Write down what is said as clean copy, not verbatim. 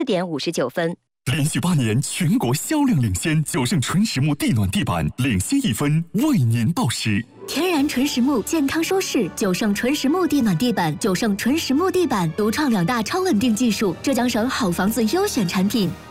4:59。 连续8年全国销量领先，九盛纯实木地暖地板领先1分，为您报时。 天然纯实木，健康舒适，九盛纯实木地暖地板，九盛纯实木地板独创2大超稳定技术，浙江省好房子优选产品。